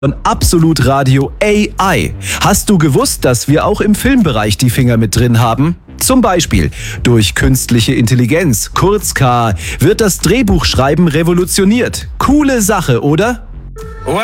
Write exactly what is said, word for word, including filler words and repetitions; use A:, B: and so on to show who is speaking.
A: Von Absolut Radio A I. Hast du gewusst, dass wir auch im Filmbereich die Finger mit drin haben? Zum Beispiel durch künstliche Intelligenz, kurz K, wird das Drehbuchschreiben revolutioniert. Coole Sache, oder?